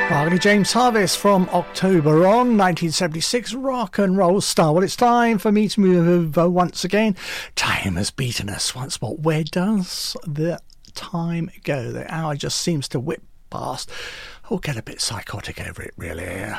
Marley James Harvest from October on 1976 rock and roll star. Well, it's time for me to move over once again. Time has beaten us once more. Where does the time go? The hour just seems to whip past. I'll get a bit psychotic over it, really.